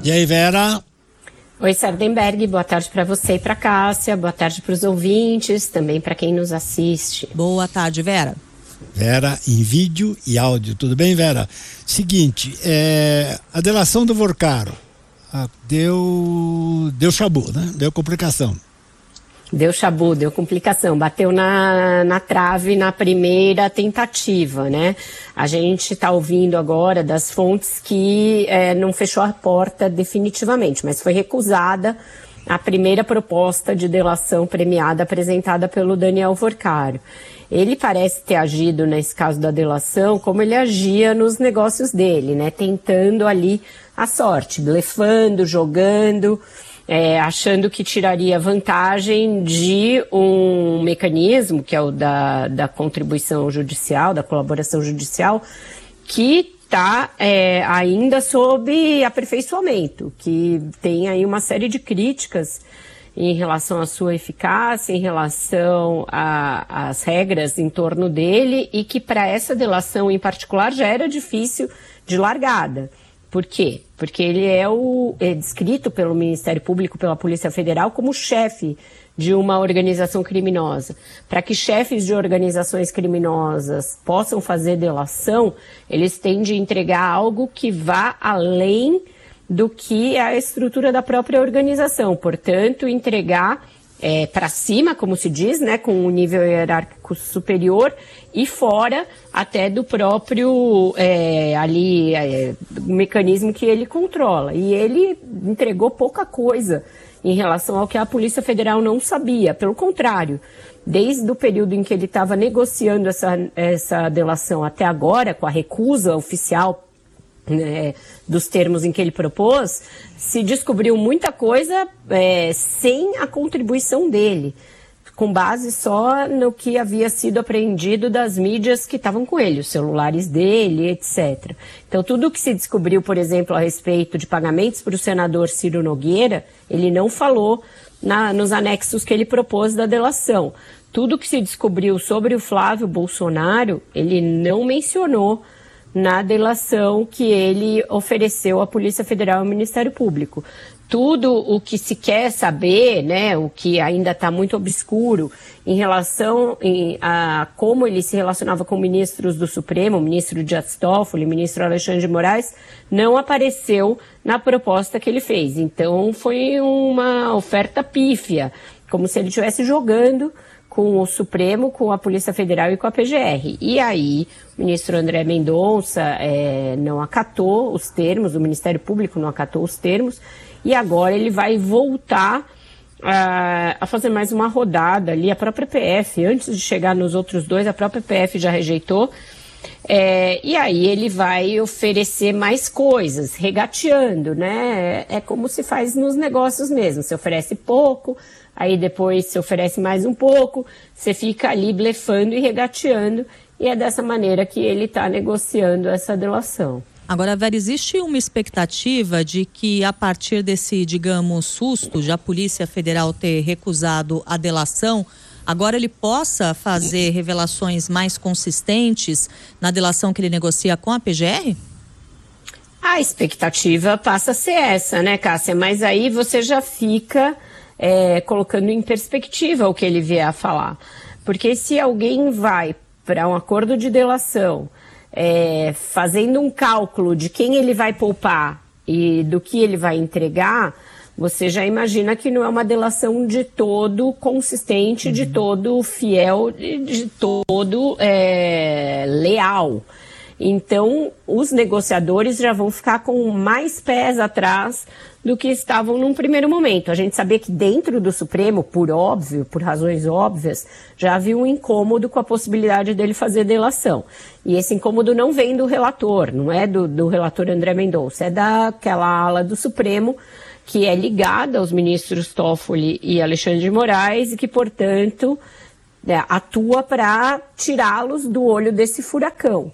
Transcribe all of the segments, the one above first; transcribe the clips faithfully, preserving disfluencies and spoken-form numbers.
E aí, Vera? Oi, Sardenberg, boa tarde para você e para Cássia, boa tarde para os ouvintes, também para quem nos assiste. Boa tarde, Vera. Vera, em vídeo e áudio, tudo bem, Vera? Seguinte, é, a delação do Vorcaro ah, deu, deu chabu, né? Deu complicação. Deu chabu, deu complicação, bateu na, na trave na primeira tentativa, né? A gente está ouvindo agora das fontes que é, não fechou a porta definitivamente, mas foi recusada a primeira proposta de delação premiada apresentada pelo Daniel Vorcaro. Ele parece ter agido, nesse caso da delação, como ele agia nos negócios dele, né? Tentando ali a sorte, blefando, jogando... É, achando que tiraria vantagem de um mecanismo, que é o da, da contribuição judicial, da colaboração judicial, que está é, ainda sob aperfeiçoamento, que tem aí uma série de críticas em relação à sua eficácia, em relação às regras em torno dele, e que para essa delação em particular já era difícil de largada. Por quê? Porque ele é, o, é descrito pelo Ministério Público, pela Polícia Federal, como chefe de uma organização criminosa. Para que chefes de organizações criminosas possam fazer delação, eles têm de entregar algo que vá além do que a estrutura da própria organização. Portanto, entregar é, para cima, como se diz, né, com um nível hierárquico superior e fora até do próprio é, ali, é, mecanismo que ele controla. E ele entregou pouca coisa em relação ao que a Polícia Federal não sabia. Pelo contrário, desde o período em que ele estava negociando essa, essa delação até agora, com a recusa oficial né, dos termos em que ele propôs, se descobriu muita coisa é, sem a contribuição dele, com base só no que havia sido apreendido das mídias que estavam com ele, os celulares dele, etcétera. Então, tudo que se descobriu, por exemplo, a respeito de pagamentos para o senador Ciro Nogueira, ele não falou na, nos anexos que ele propôs da delação. Tudo que se descobriu sobre o Flávio Bolsonaro, ele não mencionou na delação que ele ofereceu à Polícia Federal e ao Ministério Público. Tudo o que se quer saber, né, o que ainda está muito obscuro em relação em, a como ele se relacionava com ministros do Supremo, o ministro Dias Toffoli, o ministro Alexandre de Moraes, não apareceu na proposta que ele fez. Então foi uma oferta pífia, como se ele estivesse jogando com o Supremo, com a Polícia Federal e com a P G R. E aí, o ministro André Mendonça é, não acatou os termos, o Ministério Público não acatou os termos, e agora ele vai voltar a, a fazer mais uma rodada ali. A própria P F, antes de chegar nos outros dois, a própria P F já rejeitou. É, e aí ele vai oferecer mais coisas, regateando, né? É, é como se faz nos negócios mesmo. Você oferece pouco, aí depois se oferece mais um pouco, você fica ali blefando e regateando. E é dessa maneira que ele está negociando essa delação. Agora, Vera, existe uma expectativa de que a partir desse, digamos, susto de a Polícia Federal ter recusado a delação, agora ele possa fazer revelações mais consistentes na delação que ele negocia com a P G R? A expectativa passa a ser essa, né, Cássia? Mas aí você já fica é, colocando em perspectiva o que ele vier a falar. Porque se alguém vai para um acordo de delação, É, fazendo um cálculo de quem ele vai poupar e do que ele vai entregar, você já imagina que não é uma delação de todo consistente, uhum. de todo fiel, de, de todo é, leal. Então, os negociadores já vão ficar com mais pés atrás do que estavam num primeiro momento. A gente sabia que dentro do Supremo, por óbvio, por razões óbvias, já havia um incômodo com a possibilidade dele fazer delação. E esse incômodo não vem do relator, não é do, do relator André Mendonça, é daquela ala do Supremo que é ligada aos ministros Toffoli e Alexandre de Moraes e que, portanto, é, atua para tirá-los do olho desse furacão.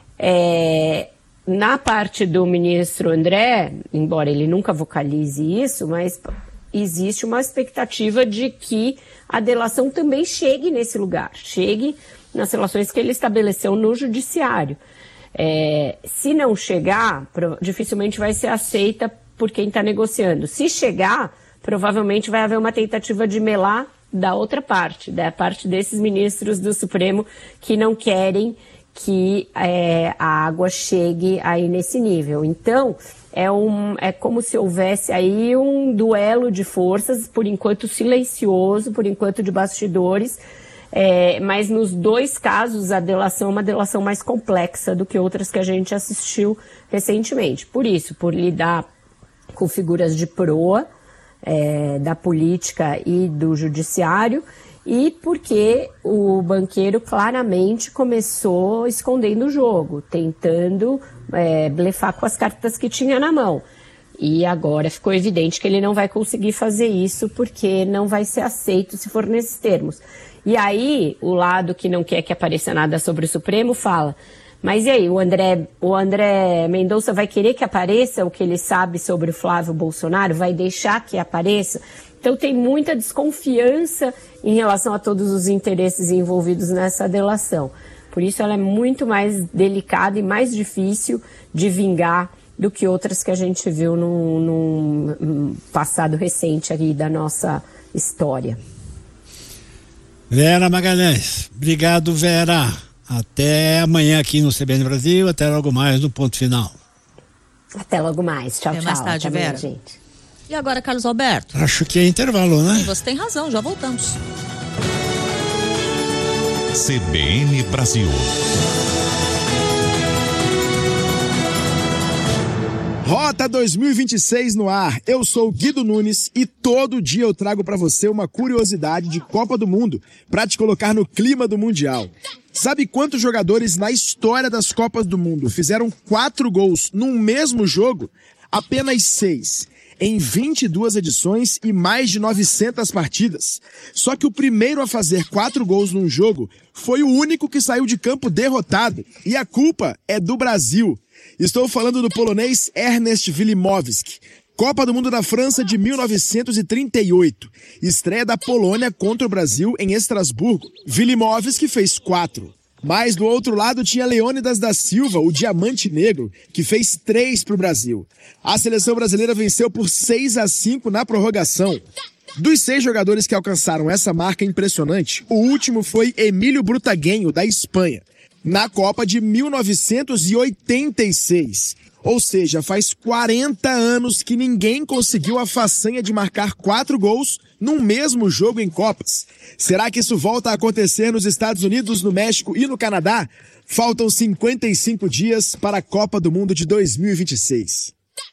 É, na parte do ministro André, embora ele nunca vocalize isso, mas existe uma expectativa de que a delação também chegue nesse lugar, chegue nas relações que ele estabeleceu no judiciário. É, se não chegar, dificilmente vai ser aceita por quem está negociando. Se chegar, provavelmente vai haver uma tentativa de melar da outra parte, da parte desses ministros do Supremo que não querem que é, a água chegue aí nesse nível. Então, é, um, é como se houvesse aí um duelo de forças, por enquanto silencioso, por enquanto de bastidores, é, mas nos dois casos a delação é uma delação mais complexa do que outras que a gente assistiu recentemente. Por isso, por lidar com figuras de proa, é, da política e do judiciário, e porque o banqueiro claramente começou escondendo o jogo, tentando é, blefar com as cartas que tinha na mão. E agora ficou evidente que ele não vai conseguir fazer isso porque não vai ser aceito se for nesses termos. E aí, o lado que não quer que apareça nada sobre o Supremo fala, mas e aí, o André, o André Mendonça vai querer que apareça o que ele sabe sobre o Flávio Bolsonaro? Vai deixar que apareça? Então tem muita desconfiança em relação a todos os interesses envolvidos nessa delação. Por isso ela é muito mais delicada e mais difícil de vingar do que outras que a gente viu num, num passado recente aí da nossa história. Vera Magalhães, obrigado, Vera. Até amanhã aqui no C B N Brasil, até logo mais no Ponto Final. Até logo mais, tchau, até tchau. Mais tarde, até Vera. amanhã, gente. E agora, Carlos Alberto? Acho que é intervalo, né? E você tem razão, já voltamos. C B N Brasil. Rota dois mil e vinte e seis no ar. Eu sou o Guido Nunes e todo dia eu trago pra você uma curiosidade de Copa do Mundo pra te colocar no clima do Mundial. Sabe quantos jogadores na história das Copas do Mundo fizeram quatro gols num mesmo jogo? Apenas seis. Em vinte e duas edições e mais de novecentas partidas. Só que o primeiro a fazer quatro gols num jogo foi o único que saiu de campo derrotado. E a culpa é do Brasil. Estou falando do polonês Ernest Wilimowski. Copa do Mundo da França de mil novecentos e trinta e oito. Estreia da Polônia contra o Brasil em Estrasburgo. Wilimowski fez quatro. Mas do outro lado tinha Leônidas da Silva, o Diamante Negro, que fez três para o Brasil. A seleção brasileira venceu por seis a cinco na prorrogação. Dos seis jogadores que alcançaram essa marca impressionante, o último foi Emílio Brutaguenho, da Espanha, na Copa de mil novecentos e oitenta e seis. Ou seja, faz quarenta anos que ninguém conseguiu a façanha de marcar quatro gols num mesmo jogo em Copas. Será que isso volta a acontecer nos Estados Unidos, no México e no Canadá? Faltam cinquenta e cinco dias para a Copa do Mundo de dois mil e vinte e seis.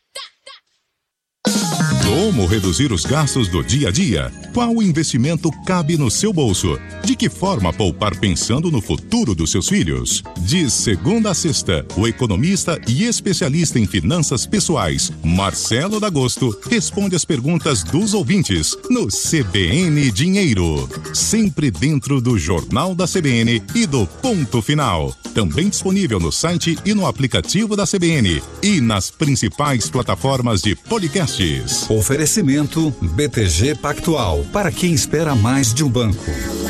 Como reduzir os gastos do dia a dia? Qual investimento cabe no seu bolso? De que forma poupar pensando no futuro dos seus filhos? De segunda a sexta, o economista e especialista em finanças pessoais, Marcelo D'Agosto, responde as perguntas dos ouvintes no C B N Dinheiro. Sempre dentro do Jornal da C B N e do Ponto Final. Também disponível no site e no aplicativo da C B N e nas principais plataformas de podcasts. Oferecimento B T G Pactual, para quem espera mais de um banco.